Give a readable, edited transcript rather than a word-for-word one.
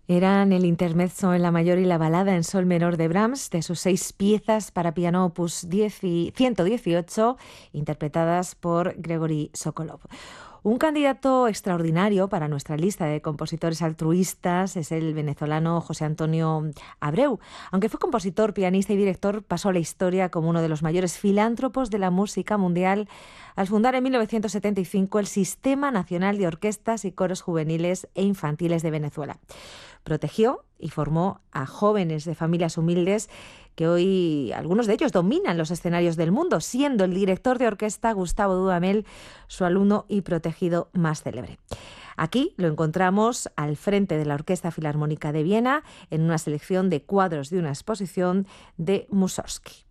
Eran el intermezzo en la mayor y la balada en sol menor de Brahms, de sus 6 piezas para piano opus 118, interpretadas por Gregory Sokolov. Un candidato extraordinario para nuestra lista de compositores altruistas es el venezolano José Antonio Abreu. Aunque fue compositor, pianista y director, pasó a la historia como uno de los mayores filántropos de la música mundial al fundar en 1975 el Sistema Nacional de Orquestas y Coros Juveniles e Infantiles de Venezuela. Protegió y formó a jóvenes de familias humildes que hoy algunos de ellos dominan los escenarios del mundo, siendo el director de orquesta Gustavo Dudamel su alumno y protegido más célebre. Aquí lo encontramos al frente de la Orquesta Filarmónica de Viena en una selección de cuadros de una exposición de Mussorgsky.